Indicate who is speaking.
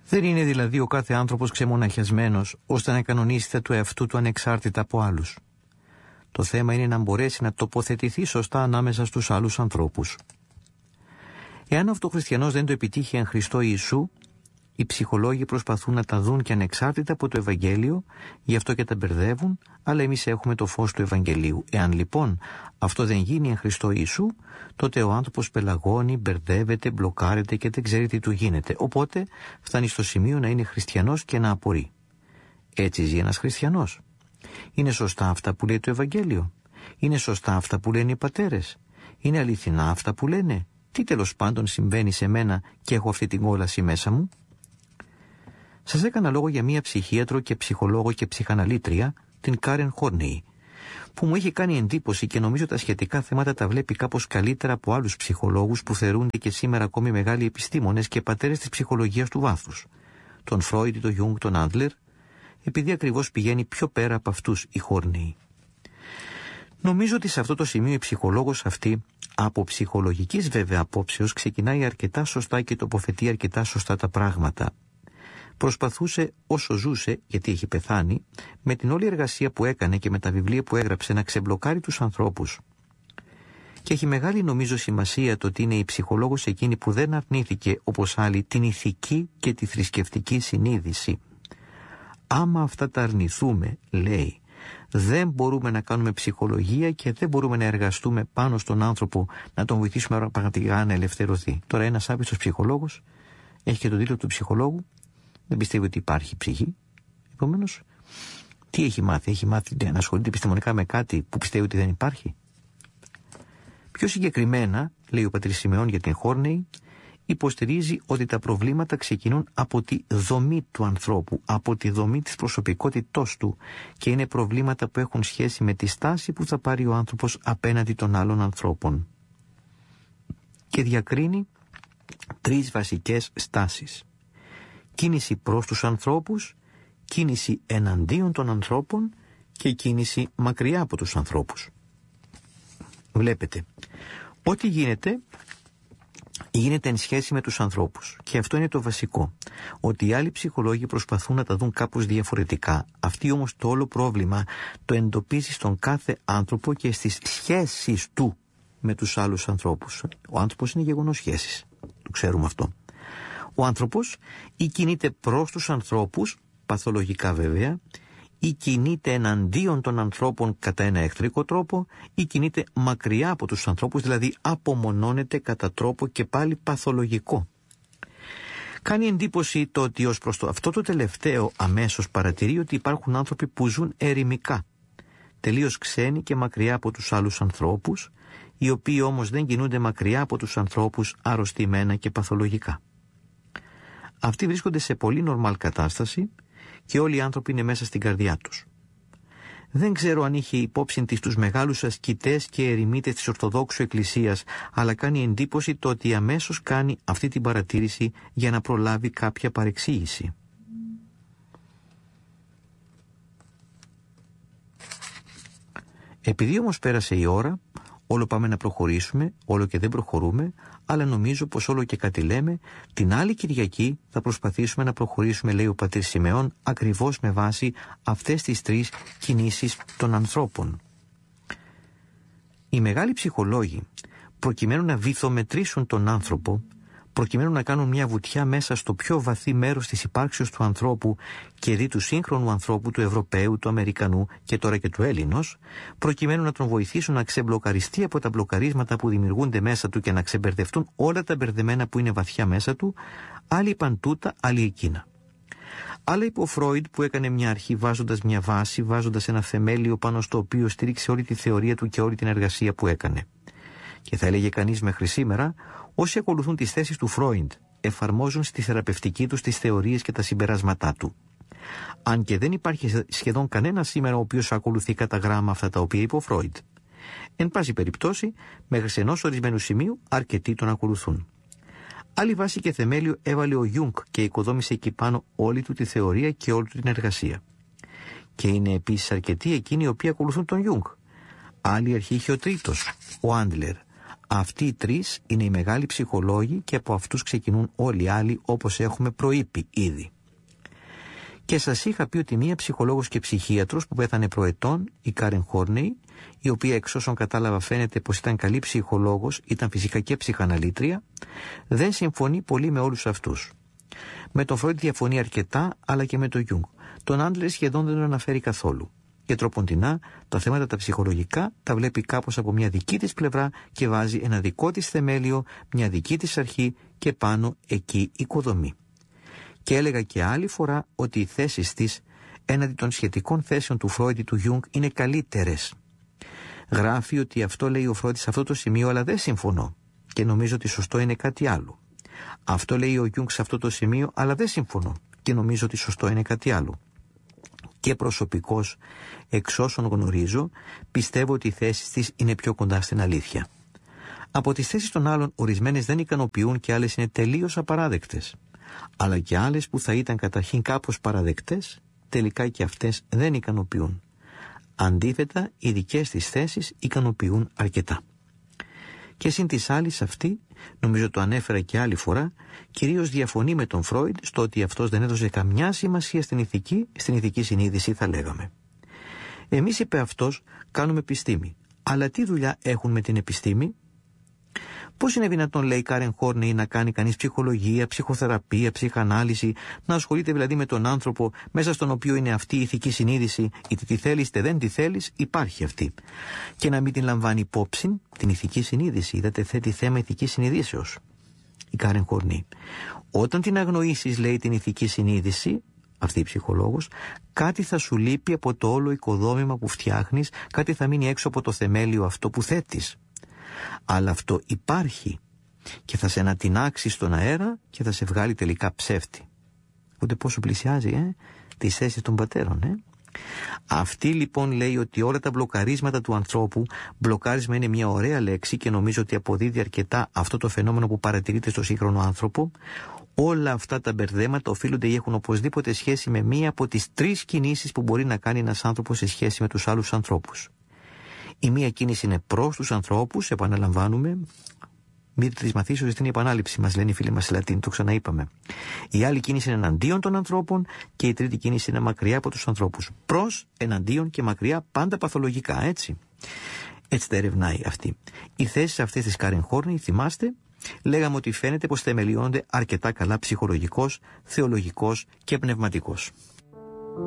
Speaker 1: Δεν είναι δηλαδή ο κάθε άνθρωπος ξεμοναχιασμένος ώστε να κανονίσει τα του εαυτού του ανεξάρτητα από άλλους. Το θέμα είναι να μπορέσει να τοποθετηθεί σωστά ανάμεσα στους άλλους ανθρώπους. Εάν αυτό ο χριστιανός δεν το επιτύχει εν Χριστώ Ιησού, οι ψυχολόγοι προσπαθούν να τα δουν και ανεξάρτητα από το Ευαγγέλιο, γι' αυτό και τα μπερδεύουν, αλλά εμείς έχουμε το φως του Ευαγγελίου. Εάν λοιπόν αυτό δεν γίνει εν Χριστώ Ιησού, τότε ο άνθρωπος πελαγώνει, μπερδεύεται, μπλοκάρεται και δεν ξέρει τι του γίνεται. Οπότε φτάνει στο σημείο να είναι χριστιανός και να απορεί. Έτσι ζει ένας χριστιανός? Είναι σωστά αυτά που λέει το Ευαγγέλιο? Είναι σωστά αυτά που λένε οι πατέρες? Είναι αληθινά αυτά που λένε? Τι τέλος πάντων συμβαίνει σε μένα και έχω αυτή την κόλαση μέσα μου? Σας έκανα λόγο για μία ψυχίατρο και ψυχολόγο και ψυχαναλήτρια, την Κάρεν Χόρνεϊ, που μου είχε κάνει εντύπωση και νομίζω τα σχετικά θέματα τα βλέπει κάπως καλύτερα από άλλους ψυχολόγους που θεωρούνται και σήμερα ακόμη μεγάλοι επιστήμονες και πατέρες της ψυχολογίας του βάθους, τον Φρόιντ, τον Γιούγκ, τον Άντλερ, επειδή ακριβώς πηγαίνει πιο πέρα από αυτούς η Χόρνεϊ. Νομίζω ότι σε αυτό το σημείο η ψυχολόγος αυτή, από ψυχολογικής βέβαια απόψεως, ξεκινάει αρκετά σωστά και τοποθετεί αρκετά σωστά τα πράγματα. Προσπαθούσε όσο ζούσε, γιατί έχει πεθάνει, με την όλη εργασία που έκανε και με τα βιβλία που έγραψε να ξεμπλοκάρει τους ανθρώπους. Και έχει μεγάλη νομίζω σημασία το ότι είναι η ψυχολόγος εκείνη που δεν αρνήθηκε όπως άλλοι την ηθική και τη θρησκευτική συνείδηση. Άμα αυτά τα αρνηθούμε, λέει, δεν μπορούμε να κάνουμε ψυχολογία και δεν μπορούμε να εργαστούμε πάνω στον άνθρωπο να τον βοηθήσουμε πραγματικά να ελευθερωθεί. Τώρα ένας άπιστος ψυχολόγος έχει και τον τίτλο του ψυχολόγου, δεν πιστεύει ότι υπάρχει ψυχή. Επομένως, τι έχει μάθει? Έχει μάθει να ασχολείται επιστημονικά με κάτι που πιστεύει ότι δεν υπάρχει? Πιο συγκεκριμένα, λέει ο πατήρ Σιμεών για την Χόρνεϊ, υποστηρίζει ότι τα προβλήματα ξεκινούν από τη δομή του ανθρώπου, από τη δομή της προσωπικότητός του και είναι προβλήματα που έχουν σχέση με τη στάση που θα πάρει ο άνθρωπος απέναντι των άλλων ανθρώπων. Και διακρίνει 3 βασικές στάσεις. Κίνηση προς τους ανθρώπους, κίνηση εναντίον των ανθρώπων και κίνηση μακριά από τους ανθρώπους. Βλέπετε, ό,τι γίνεται εν σχέση με τους ανθρώπους. Και αυτό είναι το βασικό. Ότι οι άλλοι ψυχολόγοι προσπαθούν να τα δουν κάπως διαφορετικά. Αυτή όμως το όλο πρόβλημα το εντοπίζει στον κάθε άνθρωπο και στις σχέσεις του με τους άλλους ανθρώπους. Ο άνθρωπος είναι γεγονός σχέσης. Το ξέρουμε αυτό. Ο άνθρωπος ή κινείται προς τους ανθρώπους, παθολογικά βέβαια, ή κινείται εναντίον των ανθρώπων κατά ένα εχθρικό τρόπο, ή κινείται μακριά από τους ανθρώπους, δηλαδή απομονώνεται κατά τρόπο και πάλι παθολογικό. Κάνει εντύπωση το ότι ως προς αυτό το τελευταίο αμέσως παρατηρεί ότι υπάρχουν άνθρωποι που ζουν ερημικά, τελείως ξένοι και μακριά από τους άλλους ανθρώπους, οι οποίοι όμως δεν κινούνται μακριά από τους ανθρώπους αρρωστημένα και παθολογικά. Αυτοί βρίσκονται σε πολύ νορμάλ κατάσταση και όλοι οι άνθρωποι είναι μέσα στην καρδιά τους. Δεν ξέρω αν είχε υπόψη της τους μεγάλους ασκητές και ερημίτες της Ορθοδόξου Εκκλησίας, αλλά κάνει εντύπωση το ότι αμέσως κάνει αυτή την παρατήρηση για να προλάβει κάποια παρεξήγηση. Επειδή όμως πέρασε η ώρα, όλο πάμε να προχωρήσουμε, όλο και δεν προχωρούμε, αλλά νομίζω πως όλο και κάτι λέμε, την άλλη Κυριακή θα προσπαθήσουμε να προχωρήσουμε, λέει ο πατήρ Σιμεών, ακριβώς με βάση αυτές τις 3 κινήσεις των ανθρώπων. Οι μεγάλοι ψυχολόγοι, προκειμένου να βυθομετρήσουν τον άνθρωπο, προκειμένου να κάνουν μια βουτιά μέσα στο πιο βαθύ μέρος της υπάρξεως του ανθρώπου και δι του σύγχρονου ανθρώπου, του Ευρωπαίου, του Αμερικανού και τώρα και του Έλληνος, προκειμένου να τον βοηθήσουν να ξεμπλοκαριστεί από τα μπλοκαρίσματα που δημιουργούνται μέσα του και να ξεμπερδευτούν όλα τα μπερδεμένα που είναι βαθιά μέσα του, άλλοι είπαν τούτα, άλλοι εκείνα. Άλλα είπε ο Φρόιντ που έκανε μια αρχή βάζοντας μια βάση, βάζοντας ένα θεμέλιο πάνω στο οποίο στήριξε όλη τη θεωρία του και όλη την εργασία που έκανε. Και θα έλεγε κανείς μέχρι σήμερα, όσοι ακολουθούν τις θέσεις του Φρόιντ εφαρμόζουν στη θεραπευτική τους τις θεωρίες και τα συμπεράσματά του. Αν και δεν υπάρχει σχεδόν κανένα σήμερα ο οποίος ακολουθεί κατά γράμμα αυτά τα οποία είπε ο Φρόιντ. Εν πάση περιπτώσει, μέχρι ενός ορισμένου σημείου αρκετοί τον ακολουθούν. Άλλη βάση και θεμέλιο έβαλε ο Γιούγκ και οικοδόμησε εκεί πάνω όλη του τη θεωρία και όλη του την εργασία. Και είναι επίσης αρκετοί εκείνοι οι οποίοι ακολουθούν τον Γιούγκ. Άλλη αρχή είχε ο τρίτος, ο Άντλερ. Αυτοί οι τρεις είναι οι μεγάλοι ψυχολόγοι και από αυτούς ξεκινούν όλοι οι άλλοι, όπως έχουμε προείπει ήδη. Και σας είχα πει ότι μία ψυχολόγος και ψυχίατρος που πέθανε προετών, η Κάρεν Χόρνεϊ, η οποία εξ όσων κατάλαβα φαίνεται πως ήταν καλή ψυχολόγος, ήταν φυσικά και ψυχαναλήτρια, δεν συμφωνεί πολύ με όλους αυτούς. Με τον Φρόιντ διαφωνεί αρκετά, αλλά και με τον Γιούγκ. Τον Άντλερ σχεδόν δεν τον αναφέρει καθόλου. Και τροποντινά τα θέματα τα ψυχολογικά τα βλέπει κάπως από μια δική της πλευρά και βάζει ένα δικό της θεμέλιο, μια δική της αρχή και πάνω εκεί οικοδομή. Και έλεγα και άλλη φορά ότι οι θέσεις της έναντι των σχετικών θέσεων του Φρόιντ ή του Γιούγκ είναι καλύτερες. Γράφει ότι αυτό λέει ο Φρόιντ σε αυτό το σημείο, αλλά δεν συμφωνώ και νομίζω ότι σωστό είναι κάτι άλλο. Αυτό λέει ο Γιούγκ σε αυτό το σημείο, αλλά δεν συμφωνώ και νομίζω ότι σωστό είναι κάτι άλλο. Και προσωπικώς, εξ όσων γνωρίζω, πιστεύω ότι οι θέσεις της είναι πιο κοντά στην αλήθεια. Από τις θέσεις των άλλων, ορισμένες δεν ικανοποιούν και άλλες είναι τελείως απαράδεκτες. Αλλά και άλλες που θα ήταν καταρχήν κάπως παραδεκτές, τελικά και αυτές δεν ικανοποιούν. Αντίθετα, οι δικές της θέσεις ικανοποιούν αρκετά. Και συν της άλλης αυτή, νομίζω το ανέφερα και άλλη φορά, κυρίως διαφωνεί με τον Φρόιντ στο ότι αυτός δεν έδωσε καμιά σημασία στην ηθική συνείδηση, θα λέγαμε. Εμείς, είπε αυτός, κάνουμε επιστήμη. Αλλά τι δουλειά έχουν με την επιστήμη? Πώς είναι δυνατόν, λέει η Κάρεν Χόρνεϊ, να κάνει κανείς ψυχολογία, ψυχοθεραπεία, ψυχανάλυση, να ασχολείται δηλαδή με τον άνθρωπο μέσα στον οποίο είναι αυτή η ηθική συνείδηση, είτε τη θέλεις είτε δεν τη θέλεις, υπάρχει αυτή. Και να μην την λαμβάνει υπόψη την ηθική συνείδηση, είδατε, θέτει θέμα ηθικής συνειδήσεως. Η Κάρεν Χόρνεϊ. Όταν την αγνοήσεις, λέει, την ηθική συνείδηση, αυτή η ψυχολόγος, κάτι θα σου λείπει από το όλο οικοδόμημα που φτιάχνεις, κάτι θα μείνει έξω από το θεμέλιο αυτό που θέτεις. Αλλά αυτό υπάρχει και θα σε ανατινάξει στον αέρα και θα σε βγάλει τελικά ψεύτη. Οπότε πόσο πλησιάζει τις θέσεις των πατέρων. Αυτή λοιπόν λέει ότι όλα τα μπλοκαρίσματα του ανθρώπου, μπλοκάρισμα είναι μια ωραία λέξη και νομίζω ότι αποδίδει αρκετά αυτό το φαινόμενο που παρατηρείται στο σύγχρονο άνθρωπο, όλα αυτά τα μπερδέματα οφείλονται ή έχουν οπωσδήποτε σχέση με μία από τις τρεις κινήσεις που μπορεί να κάνει ένας άνθρωπος σε σχέση με τους άλλους ανθρώπους. Η μία κίνηση είναι προς τους ανθρώπους, επαναλαμβάνουμε, μη της μαθήσεως στην επανάληψη, μας λένε οι φίλοι μας στη Λατίνη, το ξαναείπαμε. Η άλλη κίνηση είναι εναντίον των ανθρώπων και η τρίτη κίνηση είναι μακριά από τους ανθρώπους. Προς, εναντίον και μακριά, πάντα παθολογικά, έτσι. Έτσι τα ερευνάει αυτή. Οι θέσεις αυτές της Κάρεν Χόρνεϊ, θυμάστε, λέγαμε ότι φαίνεται πως θεμελιώνονται αρκετά καλά ψυχολογικός, θεολογικός και πνευματικός.